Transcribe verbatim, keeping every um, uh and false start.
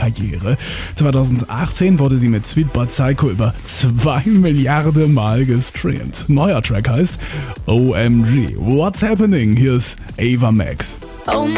Karriere. zweitausendachtzehn wurde sie mit Sweet But Psycho über zwei Milliarden Mal gestreamt. Neuer Track heißt O M G. What's Happening? Hier ist Ava Max. Oh